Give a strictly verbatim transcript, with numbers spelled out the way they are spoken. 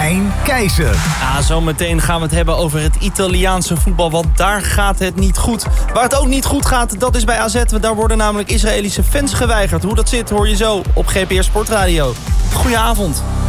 Hein Keizer. Ja, zometeen gaan we het hebben over het Italiaanse voetbal, want daar gaat het niet goed. Waar het ook niet goed gaat, dat is bij A Z. Daar worden namelijk Israëlische fans geweigerd. Hoe dat zit, hoor je zo op G P R Sportradio. Goedenavond.